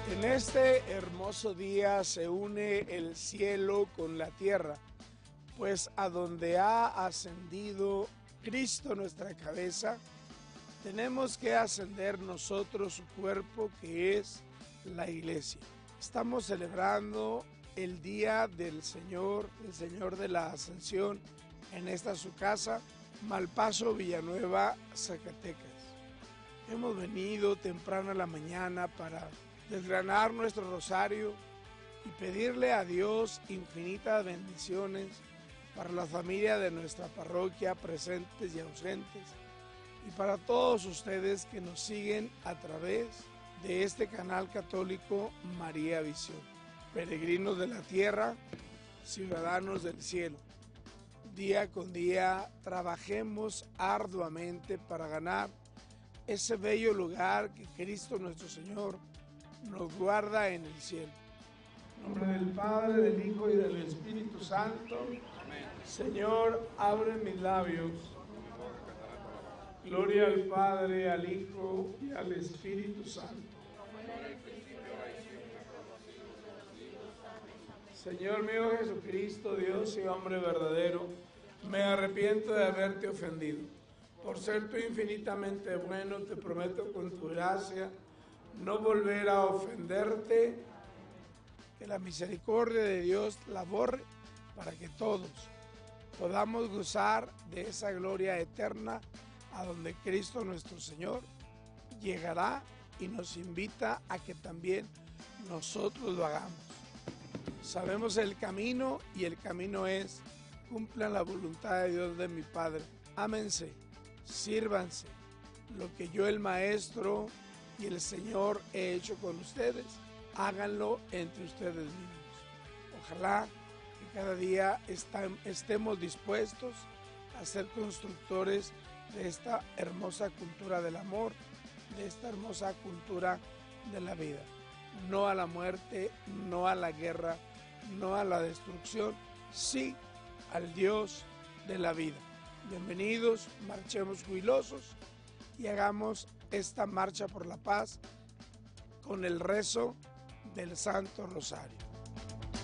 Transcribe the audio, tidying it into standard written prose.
En este hermoso día se une el cielo con la tierra, pues a donde ha ascendido Cristo nuestra cabeza, tenemos que ascender nosotros su cuerpo, que es la iglesia. Estamos celebrando el día del Señor, el Señor de la Ascensión, en esta su casa, Malpaso, Villanueva, Zacatecas. Hemos venido temprano a la mañana para desgranar nuestro rosario y pedirle a Dios infinitas bendiciones para la familia de nuestra parroquia, presentes y ausentes, y para todos ustedes que nos siguen a través de este canal católico María Visión. Peregrinos de la tierra, ciudadanos del cielo, día con día trabajemos arduamente para ganar ese bello lugar que Cristo nuestro Señor nos guarda en el cielo. En nombre del Padre, del Hijo y del Espíritu Santo. Amén. Señor, abre mis labios. Gloria al Padre, al Hijo y al Espíritu Santo. Señor mío Jesucristo, Dios y hombre verdadero, me arrepiento de haberte ofendido. Por ser tú infinitamente bueno, te prometo con tu gracia no volver a ofenderte, que la misericordia de Dios la borre para que todos podamos gozar de esa gloria eterna a donde Cristo nuestro Señor llegará y nos invita a que también nosotros lo hagamos. Sabemos el camino y el camino es: cumplan la voluntad de Dios de mi Padre, ámense, sírvanse, lo que yo el Maestro y el Señor he hecho con ustedes, háganlo entre ustedes mismos. Ojalá que cada día estemos dispuestos a ser constructores de esta hermosa cultura del amor, de esta hermosa cultura de la vida. No a la muerte, no a la guerra, no a la destrucción, sí al Dios de la vida. Bienvenidos, marchemos jubilosos y hagamos esta marcha por la paz con el rezo del Santo Rosario.